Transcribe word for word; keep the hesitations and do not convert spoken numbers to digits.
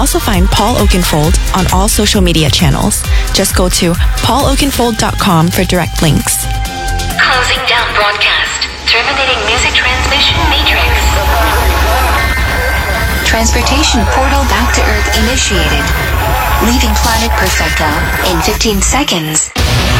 Also find Paul Oakenfold on all social media channels. Just go to paul oakenfold dot com for direct links. Closing down broadcast. Terminating music transmission matrix. Transportation portal back to Earth initiated. Leaving planet Perfecto in fifteen seconds.